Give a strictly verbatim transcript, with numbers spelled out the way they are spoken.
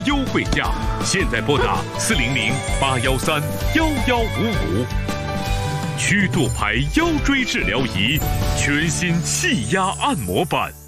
优惠价，现在拨打四零零八幺三幺幺五五。曲度牌腰椎治疗仪，全新气压按摩板。